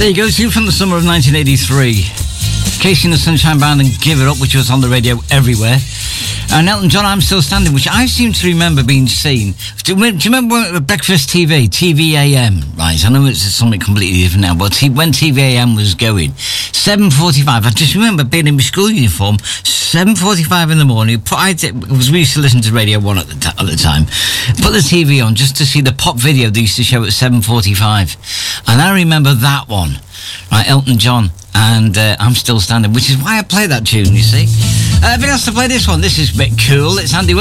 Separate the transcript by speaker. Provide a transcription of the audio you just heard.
Speaker 1: There you go, two from the summer of 1983. Casey and the Sunshine Band and Give It Up, which was on the radio everywhere. And Elton John, I'm Still Standing, which I seem to remember being seen. Do you remember Breakfast TV, TVAM? Right, I know it's something completely different now, but when TVAM was going, 7:45, I just remember being in my school uniform, 7:45 in the morning. We used to listen to Radio 1 at the time. Put the TV on just to see the pop video they used to show at 7:45. And I remember that one. Right, Elton John and I'm Still Standing, which is why I play that tune, you see. I've been asked to play this one. This is a bit cool. It's Andy